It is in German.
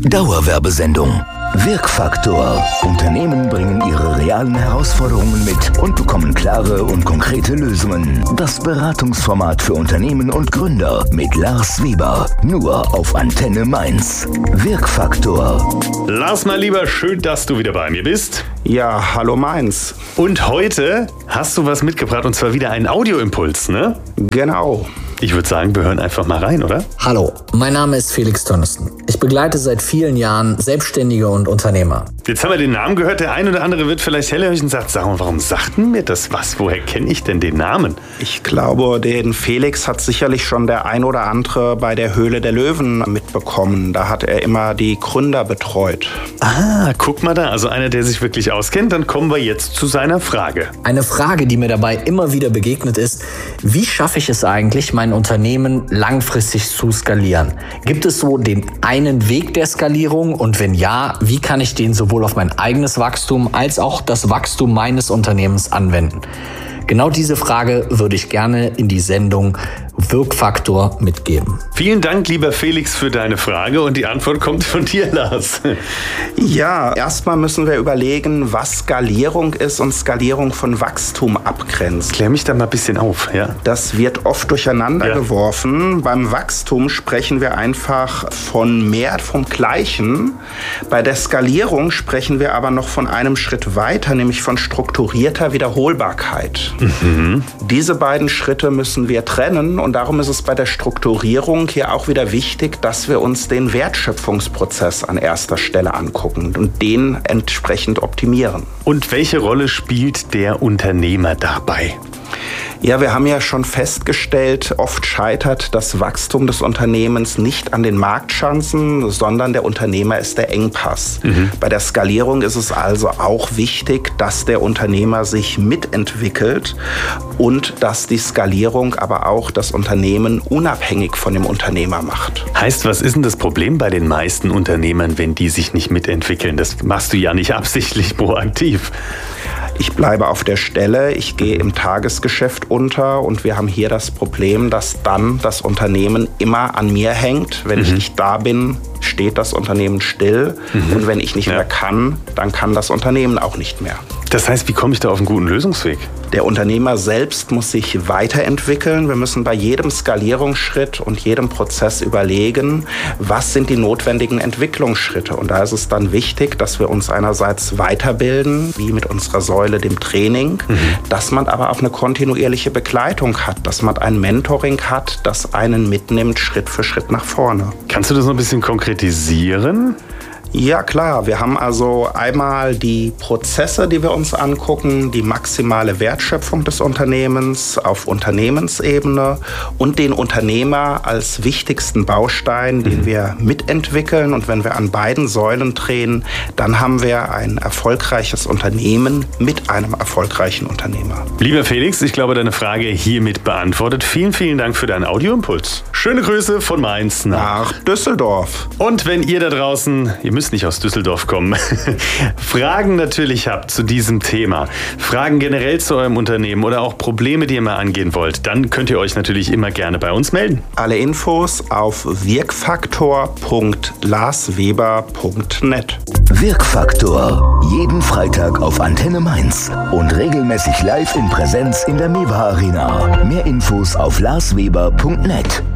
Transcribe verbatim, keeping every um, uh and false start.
Dauerwerbesendung. Wirkfaktor. Unternehmen bringen ihre realen Herausforderungen mit und bekommen klare und konkrete Lösungen. Das Beratungsformat für Unternehmen und Gründer mit Lars Weber. Nur auf Antenne Mainz. Wirkfaktor. Lars, mein Lieber, schön, dass du wieder bei mir bist. Ja, hallo Mainz. Und heute hast du was mitgebracht, und zwar wieder einen Audioimpuls, ne? Genau. Ich würde sagen, wir hören einfach mal rein, oder? Hallo, mein Name ist Felix Tönnissen. Ich begleite seit vielen Jahren Selbstständige und Unternehmer. Jetzt haben wir den Namen gehört. Der ein oder andere wird vielleicht hellhörig und sagt, sag mal, warum sagt denn mir das was? Woher kenne ich denn den Namen? Ich glaube, den Felix hat sicherlich schon der ein oder andere bei der Höhle der Löwen mitbekommen. Da hat er immer die Gründer betreut. Ah, guck mal da. Also einer, der sich wirklich auskennt. Dann kommen wir jetzt zu seiner Frage. Eine Frage, die mir dabei immer wieder begegnet ist: Wie schaffe ich es eigentlich, mein Unternehmen langfristig zu skalieren? Gibt es so den einen Weg der Skalierung? Und wenn ja, wie kann ich den sowohl auf mein eigenes Wachstum als auch das Wachstum meines Unternehmens anwenden? Genau diese Frage würde ich gerne in die Sendung Wirkfaktor mitgeben. Vielen Dank, lieber Felix, für deine Frage, und die Antwort kommt von dir, Lars. Ja, erstmal müssen wir überlegen, was Skalierung ist und Skalierung von Wachstum abgrenzt. Klär mich da mal ein bisschen auf, ja? Das wird oft durcheinander Ja. geworfen. Beim Wachstum sprechen wir einfach von mehr vom Gleichen. Bei der Skalierung sprechen wir aber noch von einem Schritt weiter, nämlich von strukturierter Wiederholbarkeit. Mhm. Diese beiden Schritte müssen wir trennen, und darum ist es bei der Strukturierung hier auch wieder wichtig, dass wir uns den Wertschöpfungsprozess an erster Stelle angucken und den entsprechend optimieren. Und welche Rolle spielt der Unternehmer dabei? Ja, wir haben ja schon festgestellt, oft scheitert das Wachstum des Unternehmens nicht an den Marktchancen, sondern der Unternehmer ist der Engpass. Mhm. Bei der Skalierung ist es also auch wichtig, dass der Unternehmer sich mitentwickelt und dass die Skalierung aber auch das Unternehmen unabhängig von dem Unternehmer macht. Heißt, was ist denn das Problem bei den meisten Unternehmern, wenn die sich nicht mitentwickeln? Das machst du ja nicht absichtlich proaktiv. Ich bleibe auf der Stelle, ich gehe im Tagesgeschäft unter, und wir haben hier das Problem, dass dann das Unternehmen immer an mir hängt. Wenn mhm. ich nicht da bin, steht das Unternehmen still, mhm. und wenn ich nicht ja. mehr kann, dann kann das Unternehmen auch nicht mehr. Das heißt, wie komme ich da auf einen guten Lösungsweg? Der Unternehmer selbst muss sich weiterentwickeln. Wir müssen bei jedem Skalierungsschritt und jedem Prozess überlegen, was sind die notwendigen Entwicklungsschritte. Und da ist es dann wichtig, dass wir uns einerseits weiterbilden, wie mit unserer Säule, dem Training, mhm. dass man aber auch eine kontinuierliche Begleitung hat, dass man ein Mentoring hat, das einen mitnimmt, Schritt für Schritt nach vorne. Kannst du das noch ein bisschen konkretisieren? Ja, klar. Wir haben also einmal die Prozesse, die wir uns angucken, die maximale Wertschöpfung des Unternehmens auf Unternehmensebene und den Unternehmer als wichtigsten Baustein, den mhm. wir mitentwickeln. Und wenn wir an beiden Säulen drehen, dann haben wir ein erfolgreiches Unternehmen mit einem erfolgreichen Unternehmer. Lieber Felix, ich glaube, deine Frage hiermit beantwortet. Vielen, vielen Dank für deinen Audioimpuls. Schöne Grüße von Mainz nach, nach Düsseldorf. Und wenn ihr da draußen, ihr müsst nicht aus Düsseldorf kommen, Fragen natürlich habt zu diesem Thema, Fragen generell zu eurem Unternehmen oder auch Probleme, die ihr mal angehen wollt, dann könnt ihr euch natürlich immer gerne bei uns melden. Alle Infos auf wirkfaktor punkt larsweber punkt net. Wirkfaktor. Jeden Freitag auf Antenne Mainz und regelmäßig live in Präsenz in der Mewa Arena. Mehr Infos auf larsweber punkt net.